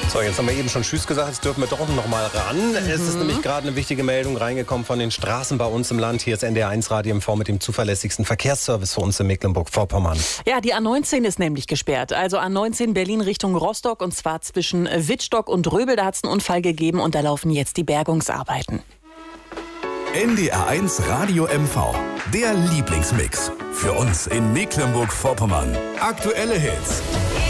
So, jetzt haben wir eben schon Tschüss gesagt, jetzt dürfen wir doch noch mal ran. Es ist nämlich gerade eine wichtige Meldung reingekommen von den Straßen bei uns im Land. Hier ist NDR1 Radio MV mit dem zuverlässigsten Verkehrsservice für uns in Mecklenburg-Vorpommern. Ja, die A19 ist nämlich gesperrt. Also A19 Berlin Richtung Rostock und zwar zwischen Wittstock und Röbel. Da hat es einen Unfall gegeben und da laufen jetzt die Bergungsarbeiten. NDR1 Radio MV, der Lieblingsmix. Für uns in Mecklenburg-Vorpommern. Aktuelle Hits.